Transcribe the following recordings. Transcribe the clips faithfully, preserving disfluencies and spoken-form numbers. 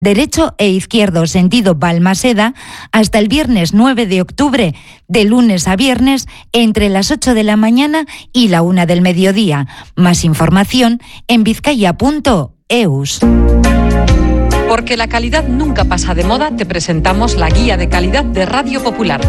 derecho e izquierdo sentido Balmaseda, hasta el viernes nueve de octubre, de lunes a viernes, entre las ocho de la mañana y la una del mediodía. Más información en vizcaya punto eus. Porque la calidad nunca pasa de moda, te presentamos la guía de calidad de Radio Popular.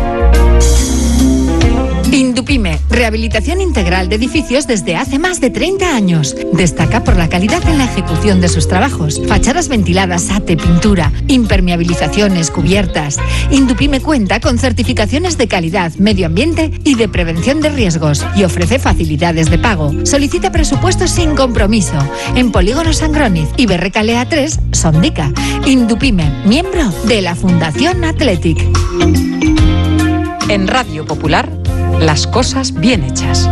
Indupime, rehabilitación integral de edificios desde hace más de treinta años. Destaca por la calidad en la ejecución de sus trabajos. Fachadas ventiladas, ate, pintura, impermeabilizaciones, cubiertas. Indupime cuenta con certificaciones de calidad, medio ambiente y de prevención de riesgos y ofrece facilidades de pago. Solicita presupuestos sin compromiso en Polígono Sangroniz y Berrecalea tres, Sondica. Indupime, miembro de la Fundación Athletic. En Radio Popular, las cosas bien hechas.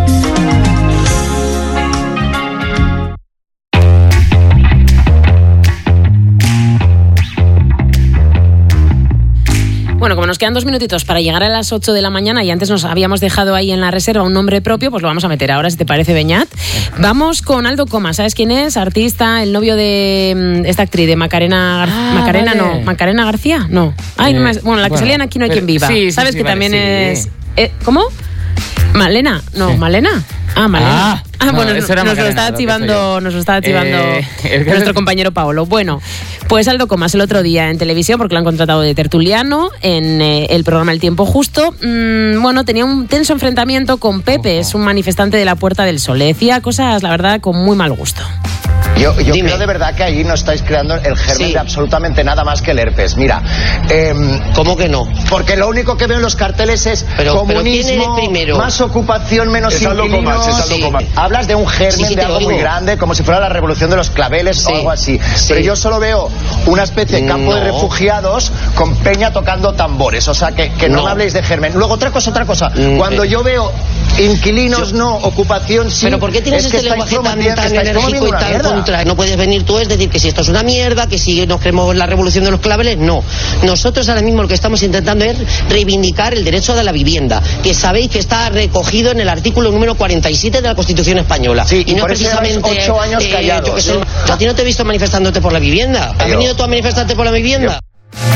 Bueno, como nos quedan dos minutitos para llegar a las ocho de la mañana y antes nos habíamos dejado ahí en la reserva un nombre propio, pues lo vamos a meter ahora, si te parece, Beñat. Vamos con Aldo Coma. ¿Sabes quién es? Artista, el novio de esta actriz, de Macarena Gar- ah, Macarena, vale. no. ¿Macarena García? No. Ay, eh, no me... Bueno, la que bueno, salían Aquí no hay pero, quien viva. Sí, ¿sabes sí, que sí, también vale, es... Sí. Eh, ¿Cómo? ¿Malena? No, sí. ¿Malena? Ah, Malena. Ah, ah bueno, no, nos, nos lo está chivando, nos lo está chivando eh, nuestro compañero Paolo. Bueno, pues Aldo Comas el otro día en televisión, porque lo han contratado de tertuliano en eh, el programa El Tiempo Justo. Mmm, bueno, tenía un tenso enfrentamiento con Pepe, es un manifestante de la Puerta del Sol. Le decía cosas, la verdad, con muy mal gusto. Yo, yo creo de verdad que ahí no estáis creando el germen sí. de absolutamente nada más que el herpes. Mira, eh, ¿cómo que no? Porque lo único que veo en los carteles es pero, comunismo, pero más ocupación, menos es inquilinos. Es sí. Hablas de un germen sí, sí, de algo oigo. muy grande, como si fuera la revolución de los claveles sí. o algo así. Sí. Pero yo solo veo una especie de campo no. de refugiados con peña tocando tambores. O sea, que, que no. no me habléis de germen. Luego, otra cosa, otra cosa. Mm, Cuando eh. yo veo inquilinos, yo... no, ocupación, sí. Pero ¿por qué tienes es este lenguaje tan, tan enérgico y tan contra? No puedes venir tú es decir que si esto es una mierda, que si nos creemos la revolución de los claveles, no. Nosotros ahora mismo lo que estamos intentando es reivindicar el derecho a la vivienda, que sabéis que está recogido en el artículo número cuarenta y siete de la Constitución española. Sí, y, y no por precisamente ocho años eh, callados. Yo que sé, ¿a ti no te he visto manifestándote por la vivienda? ¿Has venido tú a manifestarte por la vivienda? Yo.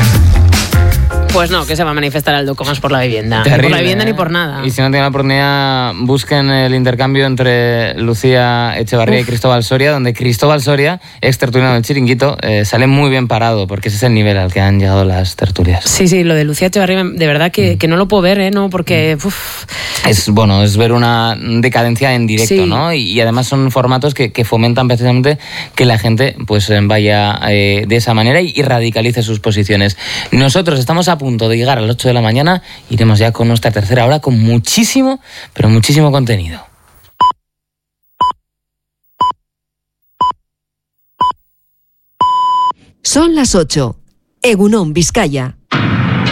Pues no, que se va a manifestar Aldo Comas por la vivienda. Terrible, ni por la vivienda ¿eh? ni por nada. Y si no tienen la oportunidad, busquen el intercambio entre Lucía Echevarría Uf. y Cristóbal Soria, donde Cristóbal Soria, ex tertuliano del Chiringuito, eh, sale muy bien parado, porque ese es el nivel al que han llegado las tertulias. Sí, sí, lo de Lucía Echevarría, de verdad que, mm. que no lo puedo ver, ¿eh? No, porque... Uf. Es, bueno, es ver una decadencia en directo, sí. ¿no? Y, y además son formatos que, que fomentan precisamente que la gente pues vaya eh, de esa manera y, y radicalice sus posiciones. Nosotros estamos a punto de llegar a las ocho de la mañana, iremos ya con nuestra tercera hora con muchísimo, pero muchísimo contenido. Son las ocho. Egunon, Vizcaya.